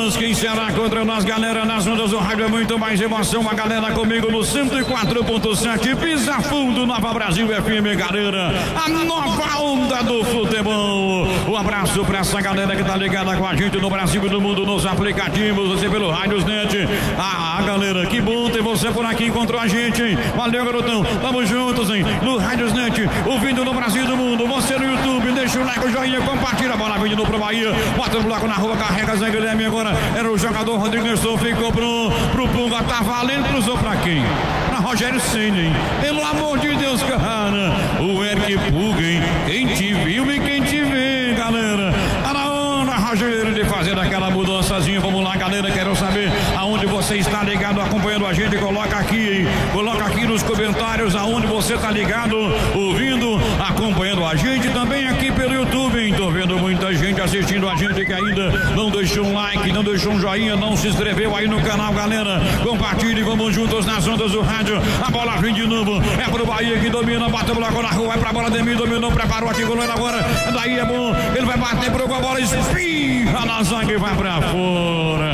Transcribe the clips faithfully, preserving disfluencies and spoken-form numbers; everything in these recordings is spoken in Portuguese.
Brusque em Ceará contra nós, galera, nas ondas do rádio é muito mais emoção, a galera comigo no cento e quatro ponto sete, Pisa Fundo, Nova Brasil F M, galera, a nova onda do futebol. Um abraço pra essa galera que tá ligada com a gente no Brasil e no mundo, nos aplicativos, você pelo Rádiosnet. Ah, galera, que bom ter você por aqui, encontrou a gente, hein? Valeu, garotão, tamo juntos, hein? No Rádiosnet, ouvindo no Brasil e no mundo, você no YouTube, deixa o like, o joinha, compartilha a bola vindo pro Bahia, bota o bloco na rua, carrega Zé Guilherme agora, era o jogador Rodrigo Nestor, ficou pro, pro Punga, tá valendo, cruzou pra quem? Pra Rogério Ceni, hein? Pelo amor de Deus, cara, o Eric Puga, hein? Quem te viu e quem te vê, galera, tá na hora, Rogério, de fazer aquela mudançazinha. Vamos lá, galera, quero saber aonde você está ligado, acompanhando a gente, coloca aqui, hein? Coloca aqui nos comentários aonde você está ligado, ouvindo, acompanhando a gente, também aqui pelo YouTube, hein? Tô vendo muita gente assistindo a gente que ainda não deixou um like, não deixou um joinha, não se inscreveu aí no canal, galera, compartilhe, vamos juntos nas ondas do rádio, a bola vem de novo, é pro Bahia que domina, bate o bloco na rua, vai pra bola, Demir dominou, preparou aqui, goleiro agora, daí é bom, ele vai bater pro gol, a bola espirra na zaga e vai pra fora,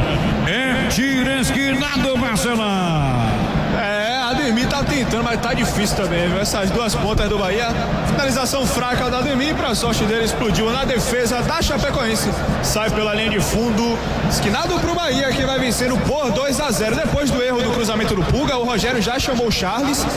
é tiro esquinado, Marcelo. É, Ademir tá tentando, mas tá difícil também, viu? Essas duas pontas do Bahia, finalização fraca da Ademir, pra sorte dele explodiu na defesa da Chapecoense, sai pela linha de fundo, esquinado pro Bahia, que vai vencendo por dois a zero, depois do erro do cruzamento do Puga, o Rogério já chamou o Charles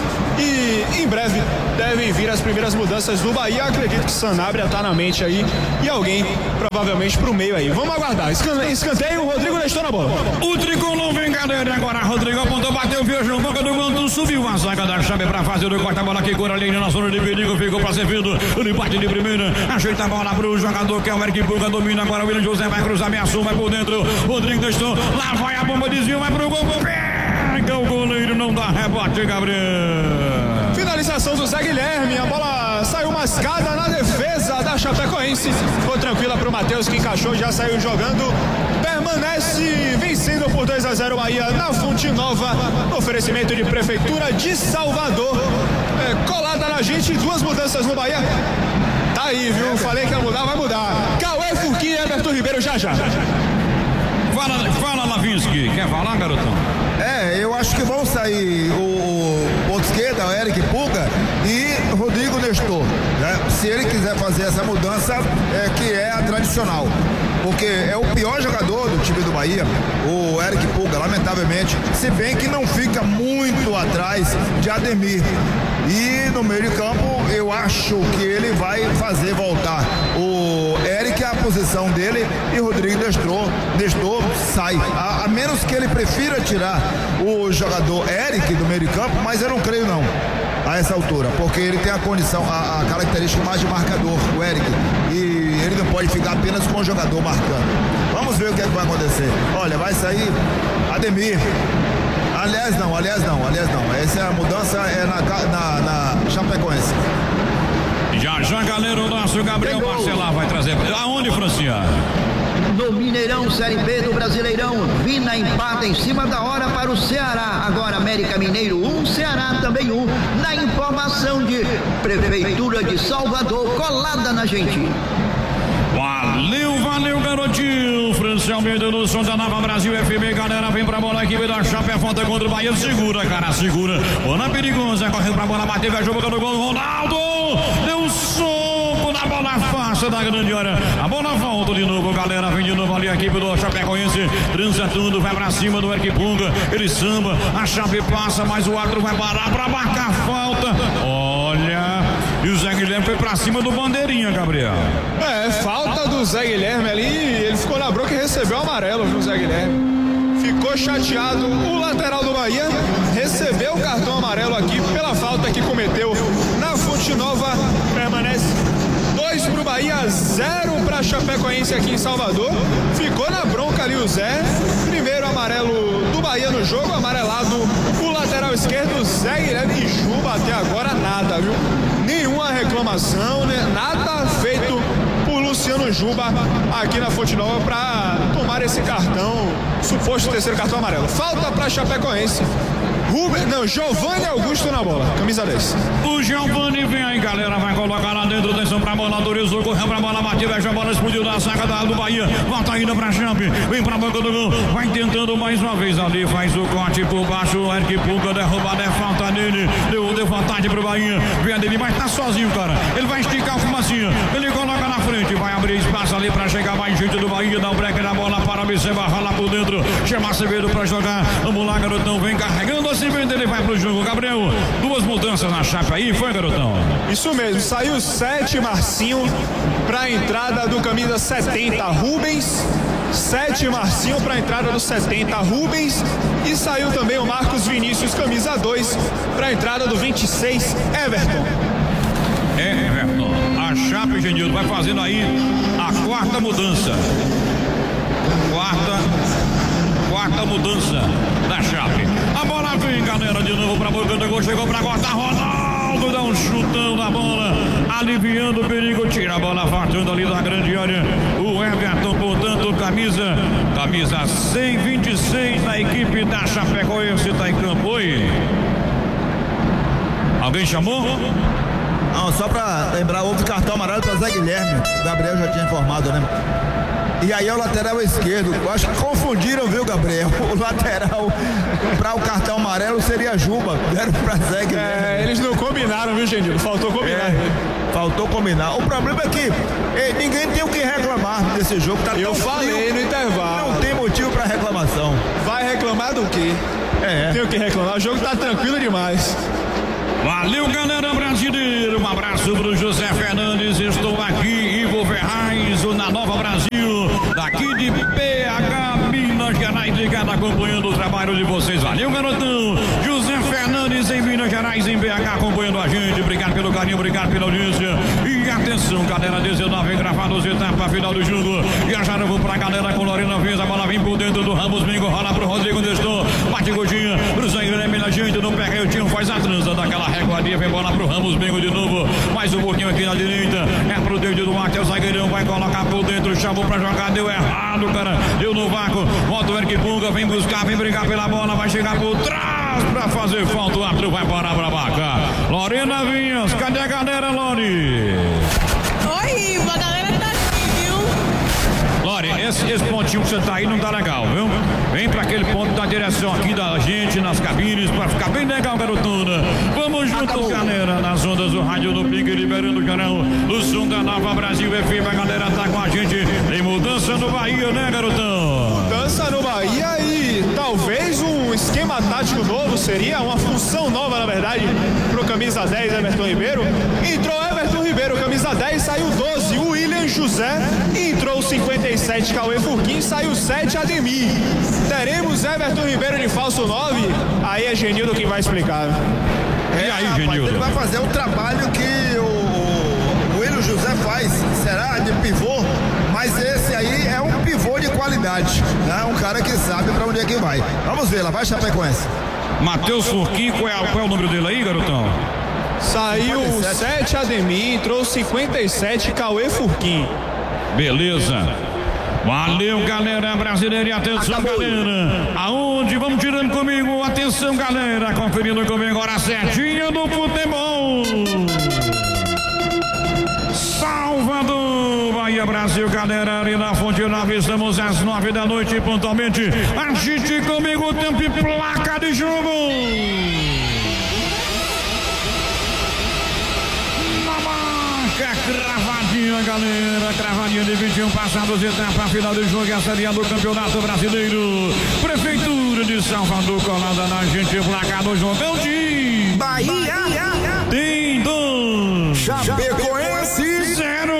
e em breve devem vir as primeiras mudanças do Bahia, acredito que Sanabria tá na mente aí e alguém provavelmente pro meio aí, vamos aguardar, escanteio, o Rodrigo Nestor na bola. O tricolor vem, galera, agora Rodrigo apontou, bateu, viajou, boca do Guandu, subiu a zaga da Chave pra fazer o corta, a bola que cura ali na zona de perigo, ficou pra ser feito, ele bate de primeira, ajeita a bola pro jogador que é o Eric Puga, domina agora o William José, vai cruzar, ameaçou, vai por dentro, Rodrigo Nestor, lá vai a bomba, desvio, vai pro gol, pega o goleiro, não dá rebote, Gabriel. Finalização do Zé Guilherme, a bola saiu mascada na defesa da Chapecoense, ficou tranquila pro Matheus que encaixou, já saiu jogando, permanece vencendo por dois a zero Bahia na Fonte Nova, no oferecimento de Prefeitura de Salvador, é, colada na gente, duas mudanças no Bahia, tá aí, viu, falei que ia mudar, vai mudar, Cauê Furquim e Everton Ribeiro já já. Fala, fala Lavinsky, quer falar, garotão? É, eu acho que vão sair o ponto esquerda, o Eric Puga e Rodrigo Nestor, né? Se ele quiser fazer essa mudança, é, que é a tradicional, porque é o pior jogador do time do Bahia, o Eric Puga, lamentavelmente, se bem que não fica muito atrás de Ademir. E no meio de campo, eu acho que ele vai fazer voltar o Eric à posição dele e Rodrigo Nestor, Nestor sai. A, a menos que ele prefira tirar o jogador Eric do meio de campo, mas eu não creio não, a essa altura, porque ele tem a condição, a, a característica mais de marcador, o Eric, e ele não pode ficar apenas com o jogador marcando. Vamos ver o que é que vai acontecer. Olha, vai sair Ademir. Aliás não, aliás não, aliás não. Essa é a mudança é na, na, na Chapecoense. Já já, galera, o nosso Gabriel Marcelar vai trazer. Aonde, Franciano? No Mineirão, Série B do Brasileirão, Vina empata em cima da hora para o Ceará. Agora América Mineiro um, Ceará também um. Na informação de Prefeitura de Salvador, colada na gente. Valeu, valeu, garotinho. Franciel Almeida no som da Nova Brasil F M, galera, vem pra bola aqui, vai dar Chape, a falta contra o Bahia, segura, cara, segura. Bola perigosa, correndo pra bola, bateu, viajou, boca no gol, Ronaldo, deu um soco na bola fácil da grande área. A bola volta de novo, galera, vem de novo ali a equipe do Chapecoense, transa tudo, vai pra cima do Eric Puga, ele samba, a Chape passa, mas o árbitro vai parar pra marcar falta. Olha, e o Zé Guilherme foi pra cima do bandeirinha, Gabriel. É, falta do Zé Guilherme ali, ele ficou na bronca e recebeu o amarelo, viu, Zé Guilherme? Ficou chateado, o lateral do Bahia recebeu o cartão amarelo aqui pela falta que cometeu na Fonte Nova, permanece dois pro Bahia, zero pra Chapecoense aqui em Salvador, ficou na bronca ali o Zé, primeiro amarelo do Bahia no jogo, amarelado o lateral esquerdo, Zé Guilherme e Juba até agora nada, viu? Nenhuma reclamação, né? Nada feito por Luciano Luciano Juba aqui na Fonte Nova para tomar esse cartão, suposto terceiro cartão amarelo. Falta para Chapecoense. Rubem, não, Giovanni Augusto na bola, camisa dez. O Giovanni vem aí, galera, vai colocar lá dentro, atenção pra bola, autorizou, correu pra bola, bateu, a bola explodiu na saca da do Bahia, volta ainda pra Chape, vem pra boca do gol, vai tentando mais uma vez ali, faz o corte por baixo, o Eric Puga derrubada, é falta nele, deu, deu vantagem pro Bahia, vem dele, mas tá sozinho, cara, ele vai esticar o fumacinha, ele coloca na frente, vai abrir espaço ali pra chegar mais gente do Bahia, dá um break na bola para observar, rola por dentro, chama Acevedo pra jogar, vamos lá, garotão, vem carregando assim, vem ele vai pro jogo, Gabriel, duas mudanças na Chape aí, foi, garotão? Isso mesmo, saiu sete, Marcinho, pra entrada do camisa setenta, Rubens, sete, Marcinho, pra entrada do setenta, Rubens, e saiu também o Marcos Vinícius, camisa dois, pra entrada do vinte e seis, Everton. É, Everton, a Chape, Genildo, vai fazendo aí a quarta mudança, quarta, quarta mudança da Chape. A bola vem, galera, de novo pra boca do gol, chegou pra cortar, Ronaldo dá um chutão na bola, aliviando o perigo, tira a bola, afastando ali da grande área, o Everton, portanto, camisa, camisa cento e vinte e seis da equipe da Chapecoense, tá em campo. Oi? Alguém chamou? Não, só pra lembrar, houve cartão amarelo para Zé Guilherme, o Gabriel já tinha informado, né? E aí é o lateral esquerdo. Eu acho que confundiram, viu, Gabriel? O lateral para o cartão amarelo seria Juba. Deram pra Zé Guilherme. É, eles não combinaram, viu, Genildo? Faltou combinar. É, faltou combinar. O problema é que eh, ninguém tem o que reclamar desse jogo. Tá Eu falei frio, no intervalo. Não tem motivo para reclamação. Vai reclamar do quê? É. Tem o que reclamar. O jogo tá tranquilo demais. Valeu, galera brasileira. Um abraço pro José Fernandes. Estou aqui, Ivo Ferraz, na Nova Brasil, daqui de P H, Minas Gerais, ligado, acompanhando o trabalho de vocês. Valeu, garotão. José Fernandes em Minas Gerais, em B H, acompanhando a gente. Obrigado pelo carinho, obrigado pela audiência. E atenção, galera, dezenove gravados, etapa final do jogo. E já vou pra galera com Lorena Vez. A bola vem por dentro do Ramos Mingo, rola pro Rodrigo Nestor. Bate Godinha, pro Zé Guilherme, a gente não pega, o tio faz a transa daquela recuadinha, vem bola pro Ramos Mingo de novo. Mais um pouquinho aqui na direita. É pro dedo do Matheus, zagueirão vai colocar por dentro, chamou pra jogar, deu errado, cara. Deu no vácuo, volta o Eric Punga, vem buscar, vem brigar pela bola, vai chegar por trás pra fazer falta. O árbitro vai parar pra vaca. Lorena Vinhas, cadê a galera, Lori? Oi, Ivo, a galera tá aqui, viu? Lori, esse, esse pontinho que você tá aí não tá legal, viu? Vem pra aquele ponto da direção aqui da gente, nas cabines, pra ficar bem legal, garotona. Vamos juntos, galera, nas ondas do rádio do Pique, liberando o canal, o som da Nova Brasil F M. A galera tá com a gente. Tem mudança no Bahia, né, garotão? Mudança no Bahia e talvez um esquema tático novo, seria uma função nova, na verdade, pro camisa dez, Everton Ribeiro. Entrou Everton Ribeiro, camisa dez, saiu doze, o William José. Entrou cinquenta e sete, Cauê Furquim, saiu sete, Ademir. Teremos Everton Ribeiro de falso nove, aí é Genildo quem vai explicar. É, e aí, rapaz, Genildo? ele vai fazer o trabalho que o, o William José faz, será de pivô, mas esse aí é um pivô de qualidade, né? Um cara que sabe pra onde é que vai. Vamos ver, lá vai Chapecoense. Matheus Furquim, qual é, qual é o número dele aí, garotão? Saiu sete, Ademir, entrou cinquenta e sete, Cauê Furquim. Beleza. Valeu, galera brasileira, e atenção, acabou, galera. Aonde? Vamos tirando comigo. Atenção, galera. Conferindo comigo agora a setinha do futebol. Salvador, Bahia, Brasil, galera. Ali na Fonte Nova, estamos às nove da noite, pontualmente. Agite comigo o tempo e placa de jogo. Cravadinha, galera, cravadinha de vinte e um passados, etapa final do jogo, essa linha do Campeonato Brasileiro. Prefeitura de Salvador, colada na gente, placa do jogão de Bahia tem dois, Chapecoense zero.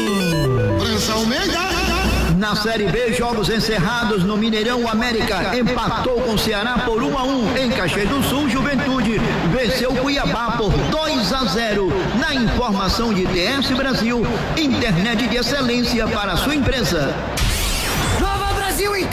Na Série B, jogos encerrados no Mineirão. O América empatou com o Ceará por um a um. Em Caxias do Sul, Juventude venceu Cuiabá por dois a zero. Na informação de T S Brasil, internet de excelência para a sua empresa. Nova Brasil em